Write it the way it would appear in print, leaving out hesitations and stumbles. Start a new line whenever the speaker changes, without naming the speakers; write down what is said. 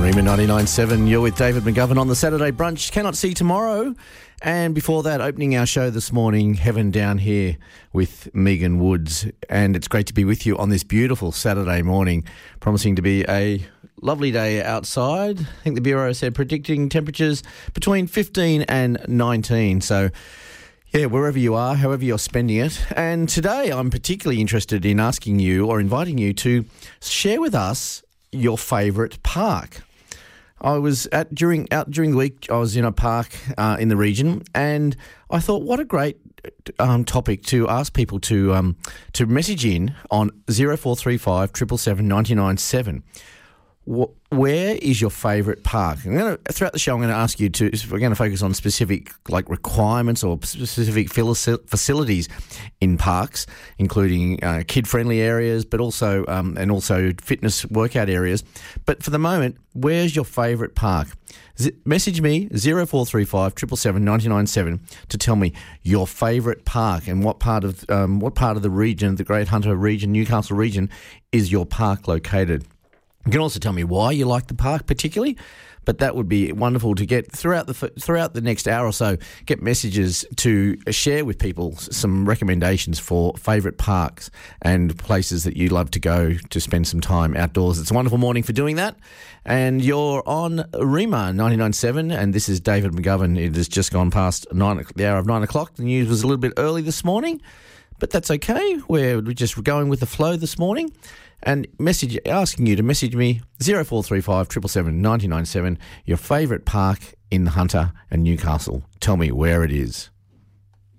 Rima 99.7, you're with David McGovern on the Saturday Brunch. Cannot see tomorrow. And before that, opening our show this morning, Heaven Down Here with Megan Woods. And it's great to be with you on this beautiful Saturday morning, promising to be a lovely day outside. I think the Bureau said predicting temperatures between 15 and 19. So, yeah, wherever you are, however you're spending it. And today I'm particularly interested in asking you or inviting you to share with us your favourite park. I was during the week. I was in a park in the region, and I thought, what a great topic to ask people to message in on 0435 777 997. Where is your favourite park? Throughout the show, I'm going to ask you to. We're going to focus on specific requirements or specific facilities in parks, including kid-friendly areas, but also fitness workout areas. But for the moment, where's your favourite park? Message me 0435 777 997 to tell me your favourite park and what part of the region, the Great Hunter region, Newcastle region, is your park located. You can also tell me why you like the park particularly, but that would be wonderful to get throughout the next hour or so. Get messages to share with people some recommendations for favourite parks and places that you love to go to spend some time outdoors. It's a wonderful morning for doing that, and you're on Rima 99.7, and this is David McGovern. It has just gone past the hour of 9 o'clock. The news was a little bit early this morning, but that's okay. We're just going with the flow this morning. And asking you to message me 0435 777 997 your favourite park in the Hunter and Newcastle. Tell me where it is.